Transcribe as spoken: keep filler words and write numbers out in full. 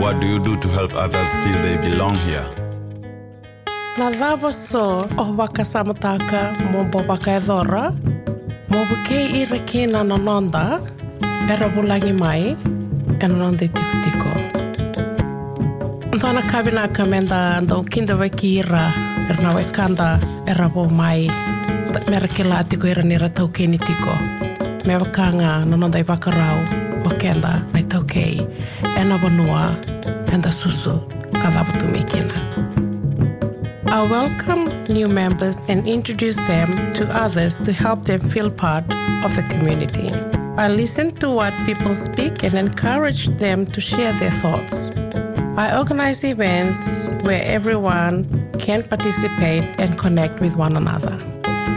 what do you do to help others feel they belong here? Na dhava so o waka samutaka mo bo waka e dhora, mo buke i reke na nanonda, e rabulangi mai, e nanonda i tiko tiko. Ndona kabina ka menda ndo kinda waki ira, e rana wekanda e rabo mai, me reke la tiko ira nira tauke ni tiko. Me wakanga nanonda i wakarau, o kenda na taukei, e na wanua, e nda susu, ka dhava tumikina. I welcome new members and introduce them to others to help them feel part of the community. I listen to what people speak and encourage them to share their thoughts. I organize events where everyone can participate and connect with one another.